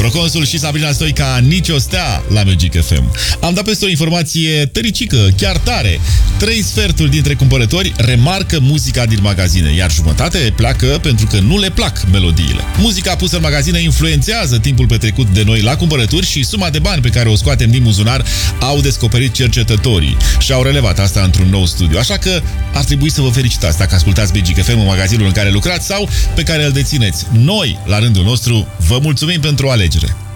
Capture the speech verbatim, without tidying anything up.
Proconsul și Sabrina Stoica, Nici o stea la Magic F M. Am dat peste o informație tăricică, chiar tare. Trei sferturi dintre cumpărători remarcă muzica din magazine, iar jumătate pleacă pentru că nu le plac melodiile. Muzica pusă în magazine influențează timpul petrecut de noi la cumpărături și suma de bani pe care o scoatem din buzunar, au descoperit cercetătorii și au relevat asta într-un nou studiu. Așa că ar trebui să vă felicitați dacă ascultați Magic F M în magazinul în care lucrați sau pe care îl dețineți. Noi, la rândul nostru, vă mulțumim pentru alegere.